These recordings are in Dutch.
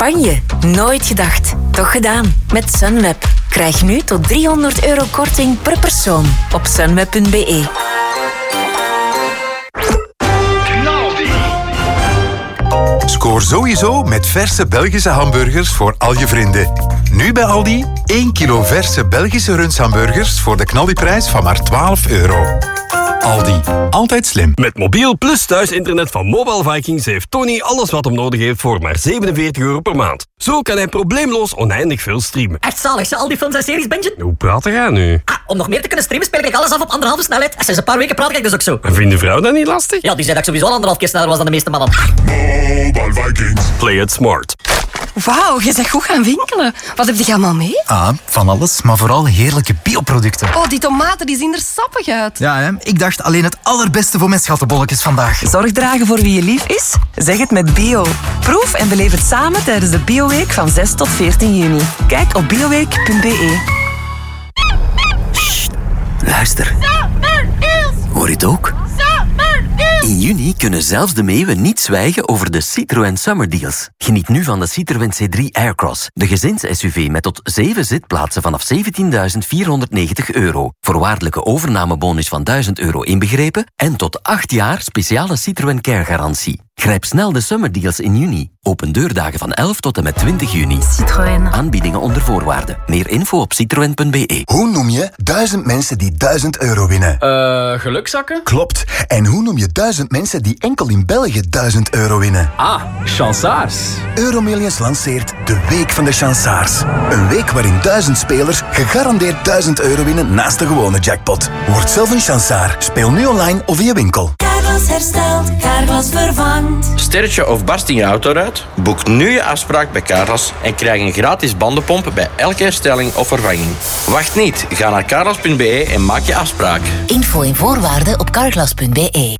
Spanje. Nooit gedacht. Toch gedaan. Met Sunweb. Krijg nu tot €300 korting per persoon op sunweb.be. Scoor sowieso met verse Belgische hamburgers voor al je vrienden. Nu bij Aldi 1 kilo verse Belgische rundshamburgers voor de knaldiprijs van maar €12. Aldi, altijd slim. Met mobiel plus thuisinternet van Mobile Vikings heeft Tony alles wat hem nodig heeft voor maar €47 per maand. Zo kan hij probleemloos oneindig veel streamen. Echt zalig, al die films en series, Benji. Hoe praat jij nu? Om nog meer te kunnen streamen speel ik alles af op 1,5 snelheid. Sinds een paar weken praat ik dus ook zo. En vindt de vrouw dat niet lastig? Ja, die zei dat ik sowieso al 1,5 keer sneller was dan de meeste mannen. Mobile Vikings. Play it smart. Wauw, je bent goed gaan winkelen. Wat heb je allemaal mee? Van alles, maar vooral heerlijke bioproducten. Oh, die tomaten die zien er sappig uit. Ja, hè? Ik dacht alleen het allerbeste voor mijn schattenbolletjes vandaag. Zorg dragen voor wie je lief is? Zeg het met bio. Proef en beleef het samen tijdens de Bioweek van 6 tot 14 juni. Kijk op bioweek.be. Luister. Hoor je het ook? In juni kunnen zelfs de meeuwen niet zwijgen over de Citroën Summer Deals. Geniet nu van de Citroën C3 Aircross, de gezins-SUV met tot 7 zitplaatsen vanaf €17.490. Voorwaardelijke overnamebonus van €1.000 inbegrepen en tot 8 jaar speciale Citroën Care-garantie. Grijp snel de Summer Deals in juni. Open deurdagen van 11 tot en met 20 juni. Citroën. Aanbiedingen onder voorwaarden. Meer info op citroen.be. Hoe noem je 1000 mensen die €1000 winnen? Gelukzakken? Klopt. En hoe noem je 1000 mensen die enkel in België €1000 winnen? Chansaars. Euromillions lanceert de Week van de Chansaars. Een week waarin 1000 spelers gegarandeerd €1000 winnen naast de gewone jackpot. Word zelf een chansaar. Speel nu online of in je winkel. Carglass herstelt, Carglass vervangt. Sterretje of barst in je autoruit? Boek nu je afspraak bij Carglass en krijg een gratis bandenpomp bij elke herstelling of vervanging. Wacht niet, ga naar carglass.be en maak je afspraak. Info en voorwaarden op carglass.be.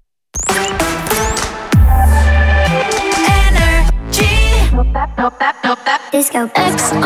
Disco X.